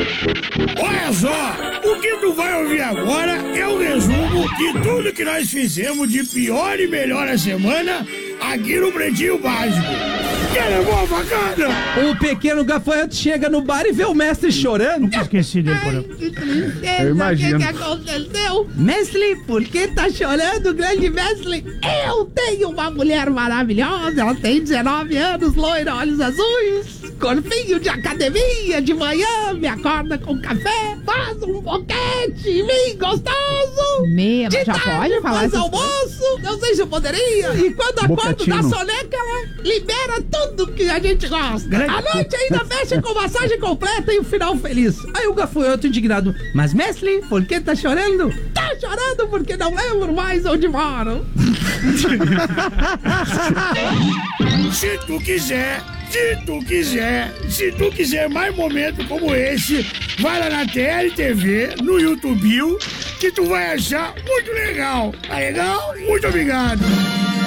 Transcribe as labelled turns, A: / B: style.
A: Olha só, o que tu vai ouvir agora é um resumo de tudo que nós fizemos de pior e melhor a semana aqui no Pretinho Básico. Quer levar a facada?
B: O pequeno gafanhoto chega no bar e vê o mestre chorando.
C: Nunca esqueci dele, porra.
B: Eu imagino.
D: O que aconteceu? Mestre, por que tá chorando, grande mestre? Eu tenho uma mulher maravilhosa, ela tem 19 anos, loira, olhos azuis, corpinho de academia, de manhã, me acorda com café, faz um boquete em mim gostoso.
E: Meu, já pode falar
D: faz
E: essas
D: almoço, não sei se eu poderia. E quando acordo da soneca, ela libera tudo que a gente gosta. À noite ainda fecha com massagem completa e um final feliz.
B: Aí o gafanhoto indignado: mas mestre, por que tá chorando?
D: Tá chorando porque não lembro mais onde moro.
A: Se tu quiser mais momentos como esse, vai lá na TLTV, no YouTube, que tu vai achar muito legal. Tá legal? Muito obrigado.